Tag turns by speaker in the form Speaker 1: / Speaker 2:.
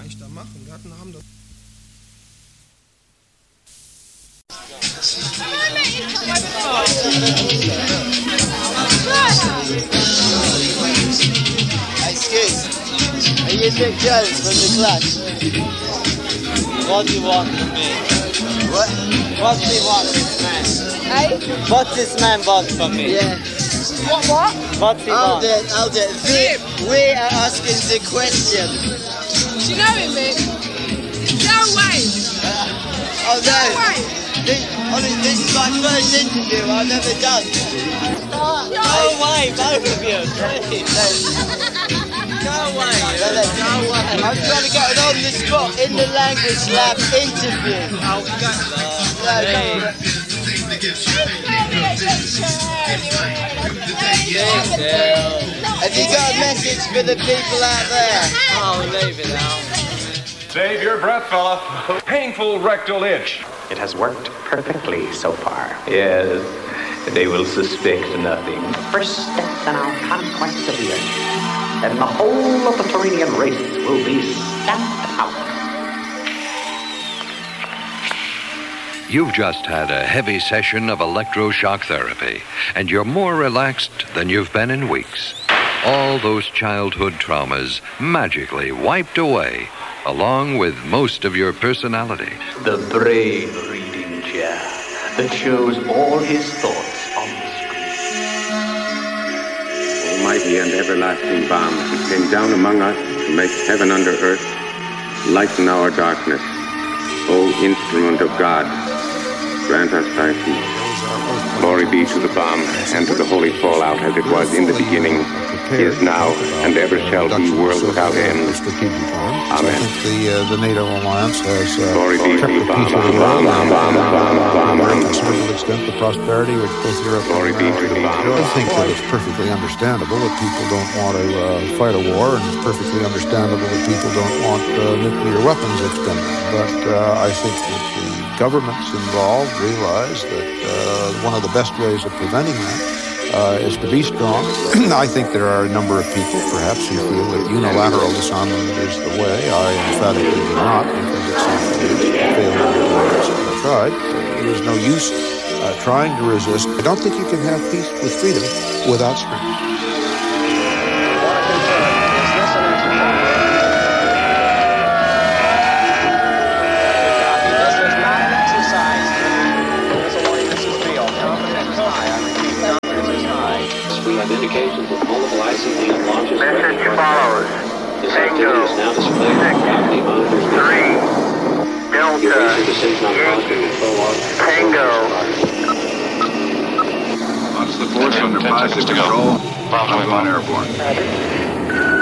Speaker 1: nicht da machen? Haben das.
Speaker 2: Excuse, are you Dick Jones from the Clash? What do you want from me? What? What do you want from this man?
Speaker 3: Hey?
Speaker 2: What this man want from me?
Speaker 3: Yeah. What?
Speaker 2: What do you want? Hold it. We are asking the question.
Speaker 3: Do you know him, Mick? No way!
Speaker 2: Oh no! This is my first interview I've ever done. Go away, both of you! Go away! I'm trying to get an on-the-spot, in the language lab interview. Oh, have you got a message for the people out there?
Speaker 4: Oh, leave it out.
Speaker 5: Save your breath, fella. Painful rectal itch.
Speaker 6: It has worked perfectly so far. Yes, they will suspect nothing. First step in our conquest of the earth, and the whole of the Turanian race will be stamped out.
Speaker 7: You've just had a heavy session of electroshock therapy, and you're more relaxed than you've been in weeks. All those childhood traumas magically wiped away, along with most of your personality.
Speaker 6: The brain reading chair that shows all his thoughts on the screen.
Speaker 8: Almighty and everlasting balm, who came down among us to make heaven under earth, lighten our darkness. O instrument of God, grant us thy peace. Glory be to the balm and to the holy fallout as it was in the beginning, is now, and ever shall be, world without end. Amen.
Speaker 9: I think the NATO alliance has
Speaker 8: kept the peace of the world and a very considerable extent the prosperity which both Europe and America enjoy. I think that it's perfectly understandable that people don't want to fight a war, and it's perfectly understandable that people don't want nuclear weapons expended. But I think that the governments involved realize that one of the best ways of preventing that is to be strong. I think there are a number of people, perhaps, who feel that unilateral disarmament is the way. I emphatically do not, because it seems to me it's failure to do it. Tried. There is no use trying to resist. I don't think you can have peace with freedom without strength.
Speaker 6: Indications of mobilizing and launches.
Speaker 10: Message follows. Tango 6 3 Delta Yankee Tango.
Speaker 11: Launch the force under positive control. I'm on airborne.